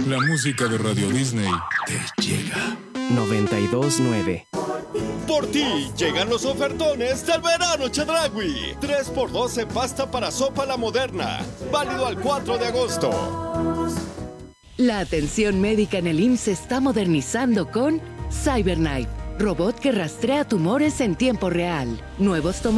La música de Radio Disney te llega. 92.9. Por ti llegan los ofertones del verano Chedraui. 3x2 en pasta para sopa La Moderna. Válido al 4 de agosto. La atención médica en el IMSS se está modernizando con CyberKnife, robot que rastrea tumores en tiempo real. Nuevos